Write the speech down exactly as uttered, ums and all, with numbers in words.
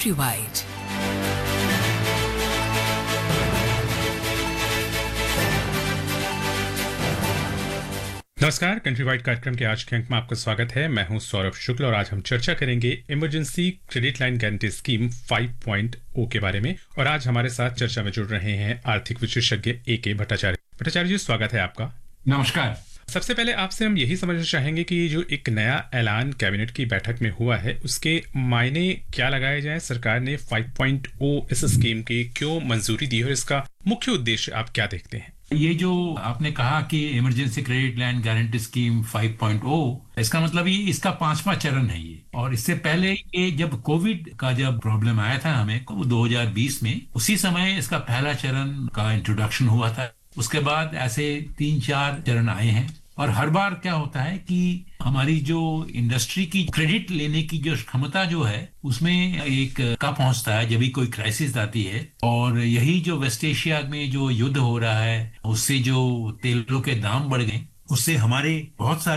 Countrywide. नमस्कार, country wide कार्यक्रम के आज के अंक में आपका स्वागत है। मैं हूं सौरभ शुक्ल और आज हम चर्चा करेंगे emergency credit line guarantee scheme five point ओ के बारे में। और आज हमारे साथ चर्चा में जुड़ रहे हैं आर्थिक विशेषज्ञ ए के भट्टाचार्य। भट्टाचार्य जी, स्वागत है आपका। नमस्कार। सबसे पहले आपसे हम यही समझना चाहेंगे कि जो एक नया ऐलान कैबिनेट की बैठक में हुआ है उसके मायने क्या लगाए जाएं। सरकार ने फाइव पॉइंट ओ इस स्कीम की क्यों मंजूरी दी और इसका मुख्य उद्देश्य आप क्या देखते हैं? ये जो आपने कहा कि emergency credit line guarantee scheme five point ओ, इसका मतलब ये इसका पांचवा चरण है ये। और इससे पहले ये जब कोविड का जब प्रॉब्लम आया था हमें दो हज़ार बीस में, उसी समय इसका पहला चरण का इंट्रोडक्शन हुआ था। उसके बाद ऐसे तीन चार चरण आए हैं और हर बार क्या होता है कि हमारी जो इंडस्ट्री की क्रेडिट लेने की जो क्षमता जो है उसमें एक का पहुंचता है जब भी कोई क्राइसिस आती है। और यही जो वेस्ट एशिया में जो युद्ध हो रहा है उससे जो तेलों के दाम बढ़ गए, उससे हमारे बहुत सारे